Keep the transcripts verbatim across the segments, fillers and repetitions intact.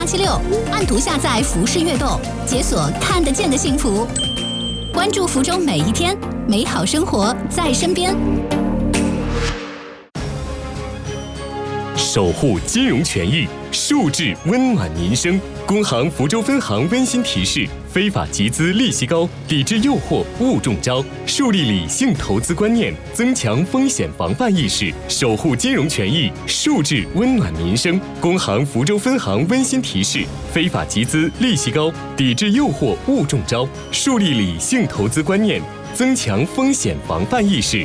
八七六，按图下载浮世悦动，解锁看得见的幸福。关注福州每一天，美好生活在身边。 守护金融权益，数字温暖民生。工行福州分行温馨提示：非法集资利息高，抵制诱惑勿中招。树立理性投资观念，增强风险防范意识，守护金融权益，数字温暖民生。工行福州分行温馨提示：非法集资利息高，抵制诱惑勿中招。树立理性投资观念，增强风险防范意识。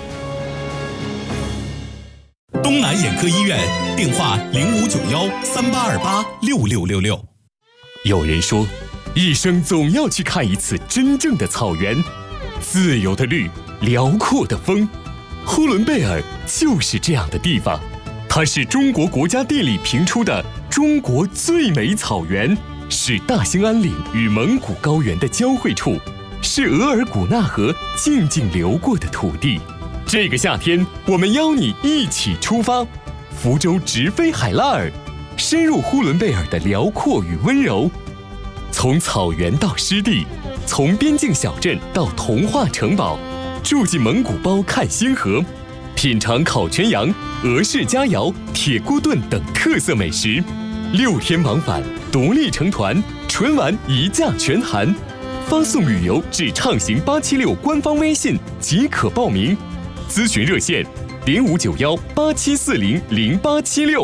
东南眼科医院电话零五九幺三八二八六六六六。 有人说，一生总要去看一次真正的草原，自由的绿，辽阔的风。呼伦贝尔就是这样的地方，它是中国国家地理评出的中国最美草原，是大兴安岭与蒙古高原的交汇处，是额尔古纳河静静流过的土地。这个夏天，我们邀你一起出发，福州直飞海拉尔，深入呼伦贝尔的辽阔与温柔。从草原到湿地，从边境小镇到童话城堡，住进蒙古包看星河，品尝烤全羊、俄式佳肴、铁锅炖等特色美食。六天往返，独立成团，纯玩一价全含。发送旅游至畅行八七六官方微信即可报名。咨询热线零五九幺八七四零零八七六。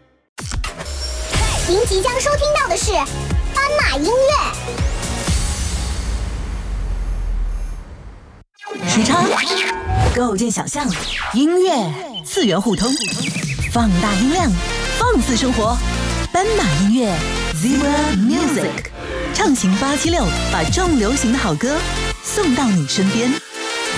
您即将收听到的是斑马音乐。 时差构建想象，音乐次元互通，放大音量，放肆生活。斑马音乐 Zebra Music， 畅行八七六，把重流行的好歌送到你身边。